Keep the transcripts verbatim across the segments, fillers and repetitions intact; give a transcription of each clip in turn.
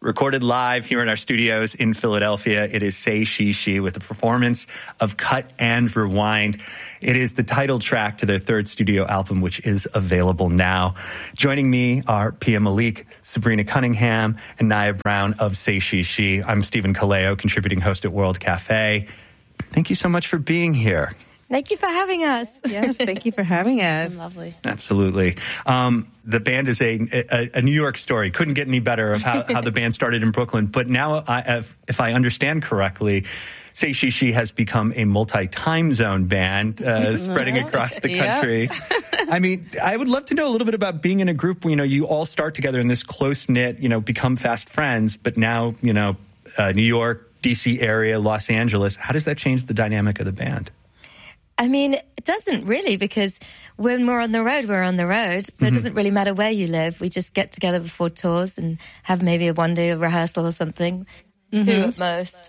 Recorded live here in our studios in Philadelphia, it is Say She She with a performance of Cut and Rewind. It is the title track to their third studio album, which is available now. Joining me are Pia Malik, Sabrina Cunningham, and Naya Brown of Say She She. I'm Stephen Kaleo, contributing host at World Cafe. Thank you so much for being here. Thank you for having us. Yes, thank you for having us. Lovely. Absolutely. Um, the band is a, a, a New York story. Couldn't get any better of how, how the band started in Brooklyn. But now, I, if, if I understand correctly, Say She She has become a multi-time zone band, uh, spreading across the country. Yep. I mean, I would love to know a little bit about being in a group where, you know, you all start together in this close-knit, you know, become fast friends, but now, you know, uh, New York, D C area, Los Angeles. How does that change the dynamic of the band? I mean, it doesn't really, because when we're on the road, we're on the road. So mm-hmm. it doesn't really matter where you live. We just get together before tours and have maybe a one day of rehearsal or something. Mm-hmm. Two at most.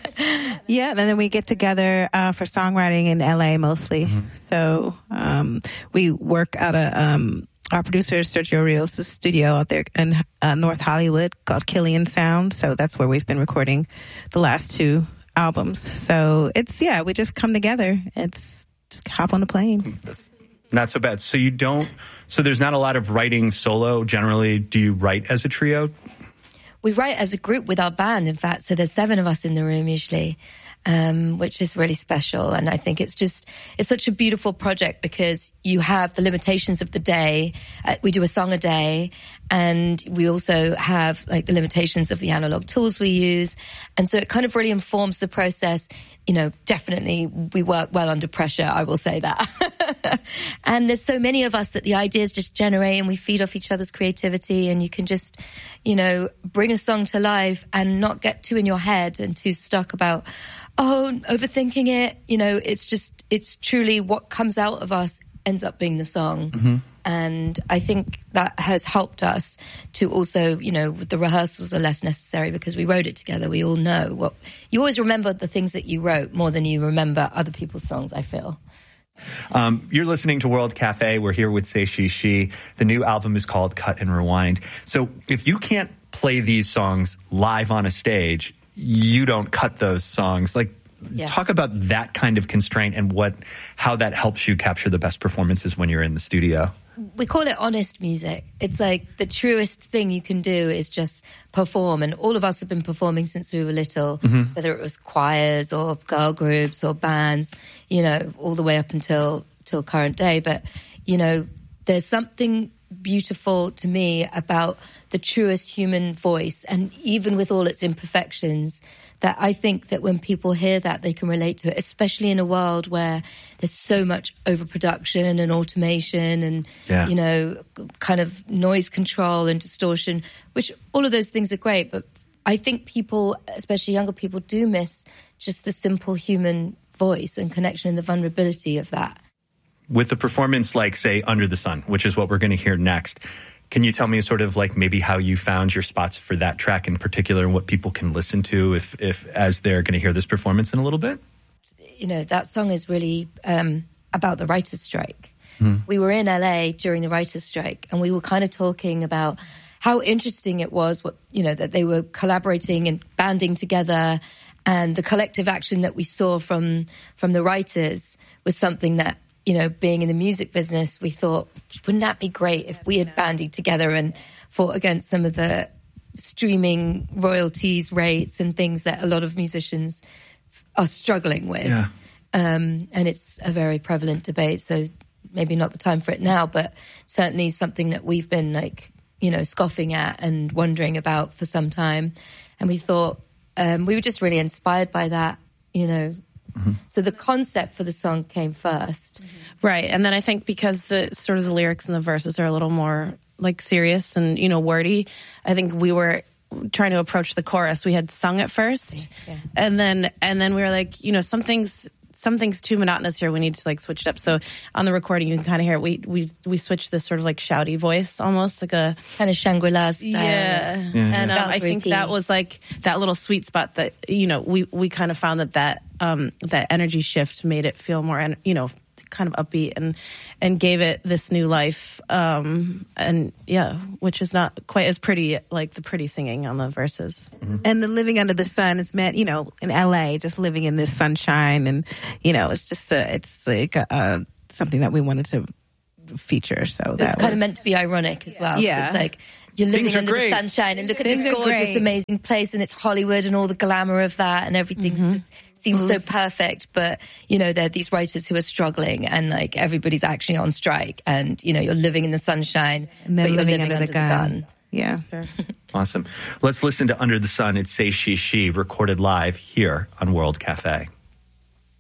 Yeah, and then we get together uh, for songwriting in L A mostly. Mm-hmm. So um, we work out of um, our producer, Sergio Rios' studio out there in uh, North Hollywood called Killian Sound. So that's where we've been recording the last two albums. So it's, yeah, we just come together. It's just hop on the plane. That's not so bad. So you don't, so there's not a lot of writing solo generally. Do you write as a trio? We write as a group with our band, in fact. So there's seven of us in the room usually, um, which is really special. And I think it's just, it's such a beautiful project because you have the limitations of the day. Uh, we do a song a day. And we also have like the limitations of the analog tools we use. And so it kind of really informs the process. You know, definitely we work well under pressure, I will say that. And there's so many of us that the ideas just generate and we feed off each other's creativity, and you can just, you know, bring a song to life and not get too in your head and too stuck about, oh, overthinking it. You know, it's just, it's truly what comes out of us ends up being the song. Mm-hmm. And I think that has helped us to also, you know, the rehearsals are less necessary because we wrote it together. We all know what, you always remember the things that you wrote more than you remember other people's songs, I feel. Um, you're listening to World Cafe. We're here with Say She She. The new album is called Cut and Rewind. So if you can't play these songs live on a stage, you don't cut those songs. Like, yeah. Talk about that kind of constraint and what, how that helps you capture the best performances when you're in the studio. We call it honest music. It's like the truest thing you can do is just perform. And all of us have been performing since we were little, mm-hmm. whether it was choirs or girl groups or bands, you know, all the way up until till current day. But, you know, there's something beautiful to me about the truest human voice. And even with all its imperfections, that I think that when people hear that, they can relate to it, especially in a world where there's so much overproduction and automation and, yeah. you know, kind of noise control and distortion, which all of those things are great. But I think people, especially younger people, do miss just the simple human voice and connection and the vulnerability of that. With a performance like, say, Under the Sun, which is what we're going to hear next, can you tell me sort of like maybe how you found your spots for that track in particular and what people can listen to if, if as they're going to hear this performance in a little bit? You know, that song is really um, about the writer's strike. Mm. We were in L A during the writer's strike, and we were kind of talking about how interesting it was, what, you know, that they were collaborating and banding together, and the collective action that we saw from from the writers was something that, you know, being in the music business, we thought, wouldn't that be great if we had bandied together and fought against some of the streaming royalties rates and things that a lot of musicians are struggling with. Yeah. Um, and it's a very prevalent debate, so maybe not the time for it now, but certainly something that we've been like, you know, scoffing at and wondering about for some time. And we thought, um, we were just really inspired by that, you know. Mm-hmm. So the concept for the song came first. Mm-hmm. Right. And then I think because the sort of the lyrics and the verses are a little more like serious and, you know, wordy, I think we were trying to approach the chorus. We had sung it first. Yeah. And then and then we were like, you know, something's something's too monotonous here. We need to like switch it up. So on the recording, you can kind of hear it. We we we switched this sort of like shouty voice, almost like a kind of Shangri-La style. Yeah, yeah. And um, I think that was like that little sweet spot that, you know, we we kind of found that that um, that energy shift made it feel more, you know, kind of upbeat and and gave it this new life. Um, and yeah, which is not quite as pretty like the pretty singing on the verses. Mm-hmm. And the living under the sun is meant, you know, in L A, just living in this sunshine, and you know, it's just a, it's like a, a, something that we wanted to feature. So it's that kind was, of meant to be ironic as well. Yeah, it's like you're living under great. the sunshine, and look at Things this are gorgeous, great. amazing place, and it's Hollywood and all the glamour of that, and everything Mm-hmm. just seems so perfect. But you know, there are these writers who are struggling, and like everybody's actually on strike, and you know, you're living in the sunshine, and then but you're living, living under, the gun. gun. Yeah. Sure. Awesome. Let's listen to Under the Sun. It's Say She She, recorded live here on World Cafe.